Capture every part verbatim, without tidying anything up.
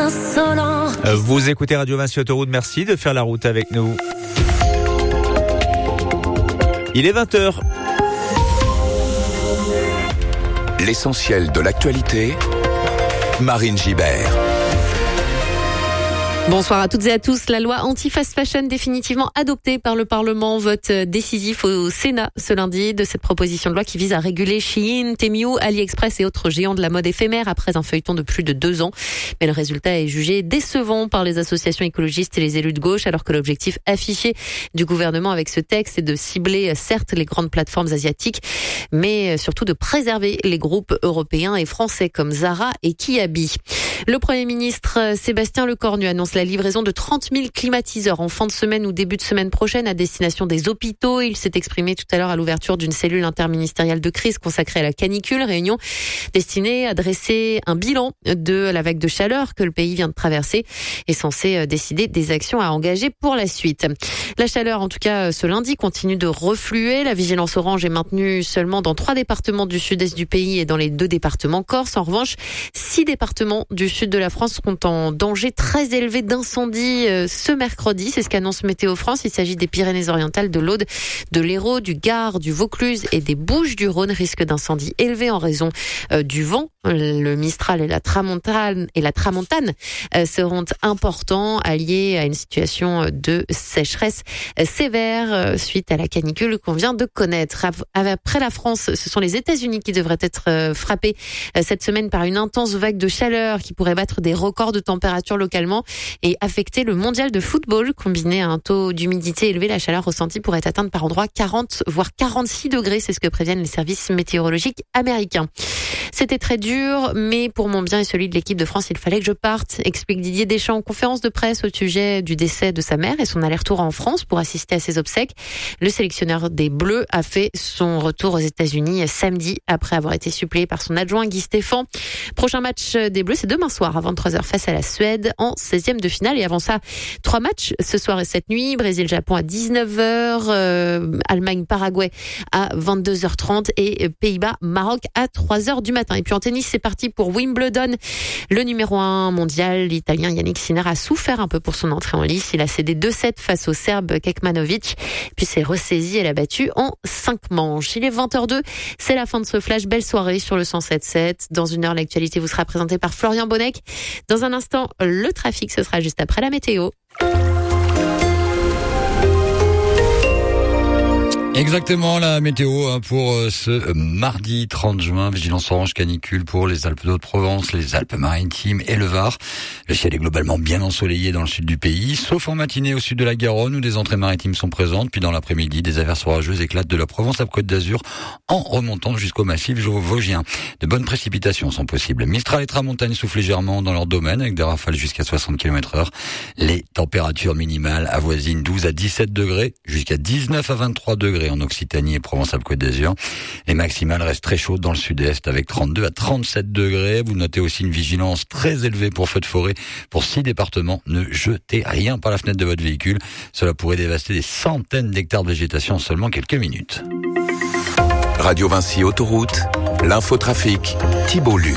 insolent. Vous écoutez Radio Vinci Autoroute, merci de faire la route avec nous. Il est vingt heures. L'essentiel de l'actualité, Marine Gibert. Bonsoir à toutes et à tous. La loi anti-fast fashion définitivement adoptée par le Parlement. Vote décisif au Sénat ce lundi de cette proposition de loi qui vise à réguler Shein, Temu, AliExpress et autres géants de la mode éphémère après un feuilleton de plus de deux ans. Mais le résultat est jugé décevant par les associations écologistes et les élus de gauche, alors que l'objectif affiché du gouvernement avec ce texte est de cibler certes les grandes plateformes asiatiques, mais surtout de préserver les groupes européens et français comme Zara et Kiabi. Le Premier ministre Sébastien Lecornu annonce la livraison de trente mille climatiseurs en fin de semaine ou début de semaine prochaine à destination des hôpitaux. Il s'est exprimé tout à l'heure à l'ouverture d'une cellule interministérielle de crise consacrée à la canicule, réunion destinée à dresser un bilan de la vague de chaleur que le pays vient de traverser et censé décider des actions à engager pour la suite. La chaleur, en tout cas ce lundi, continue de refluer. La vigilance orange est maintenue seulement dans trois départements du sud-est du pays et dans les deux départements corse. En revanche, six départements du sud de la France sont en danger très élevé d'incendie ce mercredi. C'est ce qu'annonce Météo France. Il s'agit des Pyrénées-Orientales, de l'Aude, de l'Hérault, du Gard, du Vaucluse et des Bouches-du-Rhône. Risque d'incendie élevé en raison euh, du vent. Le Mistral et la Tramontane, et la Tramontane euh, seront importants, alliés à une situation de sécheresse sévère euh, suite à la canicule qu'on vient de connaître. Après la France, ce sont les États-Unis qui devraient être euh, frappés euh, cette semaine par une intense vague de chaleur qui pourrait battre des records de température localement et affecter le mondial de football. Combiné à un taux d'humidité élevé, la chaleur ressentie pourrait atteindre par endroits quarante voire quarante-six degrés. C'est ce que préviennent les services météorologiques américains. C'était très dur, mais pour mon bien et celui de l'équipe de France, il fallait que je parte, explique Didier Deschamps en conférence de presse au sujet du décès de sa mère et son aller-retour en France pour assister à ses obsèques. Le sélectionneur des Bleus a fait son retour aux États-Unis samedi après avoir été suppléé par son adjoint Guy Stéphane. Prochain match des Bleus, c'est demain soir à vingt-trois heures face à la Suède en seizième de finale. Et avant ça, trois matchs ce soir et cette nuit. Brésil-Japon à dix-neuf heures, euh, Allemagne-Paraguay à vingt-deux heures trente et Pays-Bas-Maroc à trois heures du matin. Et puis en tennis, c'est parti pour Wimbledon. Le numéro un mondial, l'Italien Yannick Sinner, a souffert un peu pour son entrée en lice. Il a cédé deux sept face au Serbe Kekmanovic, puis s'est ressaisi et l'a battu en cinq manches. Il est vingt heures deux, c'est la fin de ce flash. Belle soirée sur le cent sept sept. Dans une heure, l'actualité vous sera présentée par Florian Bonnec. Dans un instant, le trafic, ce sera juste après la météo. Exactement, la météo pour ce mardi trente juin. Vigilance orange canicule pour les Alpes de Haute-Provence, les Alpes-Maritimes et le Var. Le ciel est globalement bien ensoleillé dans le sud du pays, sauf en matinée au sud de la Garonne où des entrées maritimes sont présentes. Puis dans l'après-midi, des averses orageuses éclatent de la Provence à Côte d'Azur en remontant jusqu'au massif vosgien. De bonnes précipitations sont possibles. Mistral et Tramontane soufflent légèrement dans leur domaine avec des rafales jusqu'à soixante kilomètres heure. Les températures minimales avoisinent douze à dix-sept degrés, jusqu'à dix-neuf à vingt-trois degrés en Occitanie et Provence-Alpes-Côte d'Azur. Les maximales restent très chaudes dans le sud-est avec trente-deux à trente-sept degrés. Vous notez aussi une vigilance très élevée pour feux de forêt pour six départements. Ne jetez rien par la fenêtre de votre véhicule. Cela pourrait dévaster des centaines d'hectares de végétation en seulement quelques minutes. Radio Vinci Autoroute, l'infotrafic, Thibault Luc.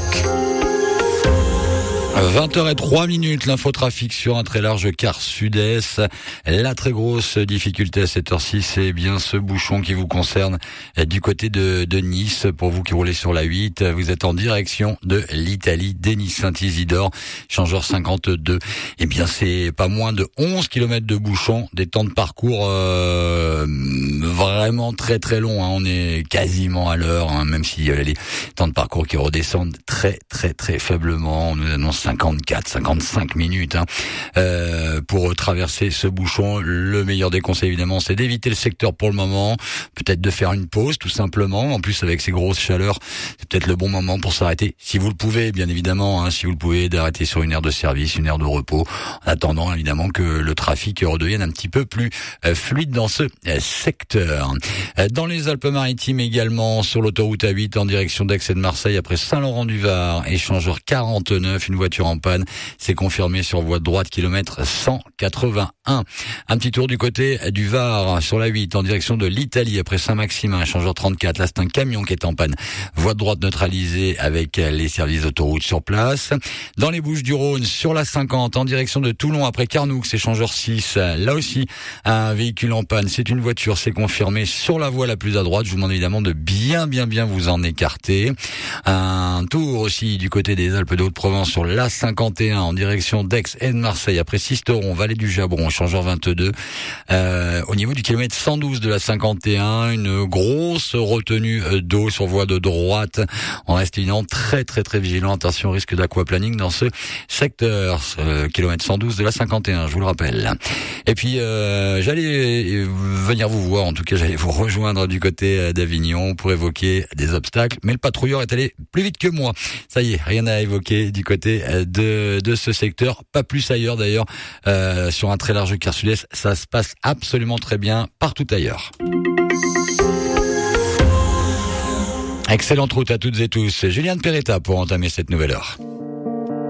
vingt heures zéro trois minutes, l'infotrafic sur un très large quart sud-est. La très grosse difficulté à cette heure-ci, c'est bien ce bouchon qui vous concerne du côté de, de Nice. Pour vous qui roulez sur la huit, vous êtes en direction de l'Italie, dès Nice-Saint-Isidore, changeur cinquante-deux. Eh bien, c'est pas moins de onze kilomètres de bouchon, des temps de parcours euh, vraiment très très longs. Hein. On est quasiment à l'heure, hein, même s'il y a les temps de parcours qui redescendent très très très faiblement. On nous annonce cinquante-quatre, cinquante-cinq minutes hein, euh, pour traverser ce bouchon. Le meilleur des conseils, évidemment, c'est d'éviter le secteur pour le moment, peut-être de faire une pause, tout simplement. En plus, avec ces grosses chaleurs, c'est peut-être le bon moment pour s'arrêter. Si vous le pouvez, bien évidemment, hein, si vous le pouvez, d'arrêter sur une aire de service, une aire de repos, en attendant, évidemment, que le trafic redevienne un petit peu plus euh, fluide dans ce euh, secteur. Euh, dans les Alpes-Maritimes également, sur l'autoroute A huit en direction d'Aix et de Marseille, après Saint-Laurent-du-Var, échangeur quarante-neuf, une voiture voiture en panne. C'est confirmé sur voie de droite, kilomètre cent quatre-vingt-un. Un petit tour du côté du Var, sur la huit, en direction de l'Italie, après Saint-Maximin, échangeur trente-quatre. Là, c'est un camion qui est en panne. Voie de droite neutralisée avec les services d'autoroute sur place. Dans les Bouches-du-Rhône, sur la cinquante, en direction de Toulon, après Carnoux, échangeur six. Là aussi, un véhicule en panne. C'est une voiture, c'est confirmé sur la voie la plus à droite. Je vous demande évidemment de bien, bien, bien vous en écarter. Un tour aussi du côté des Alpes de Haute-Provence sur l'A cinquante et un en direction d'Aix et de Marseille, après Sisteron, Vallée du Jabron, échangeur vingt-deux. Euh, au niveau du kilomètre cent douze de la cinquante et un, une grosse retenue d'eau sur voie de droite. On reste évidemment très, très, très vigilant. Attention au risque d'aquaplaning dans ce secteur. Euh, kilomètre cent douze de la cinquante et un, je vous le rappelle. Et puis, euh, j'allais venir vous voir, en tout cas, j'allais vous rejoindre du côté d'Avignon pour évoquer des obstacles, mais le patrouilleur est allé plus vite que moi. Ça y est, rien à évoquer du côté de, de ce secteur, pas plus ailleurs d'ailleurs, euh, sur un très large quart sud-est, ça se passe absolument très bien partout ailleurs. Excellente route à toutes et tous. Juliane Peretta pour entamer cette nouvelle heure.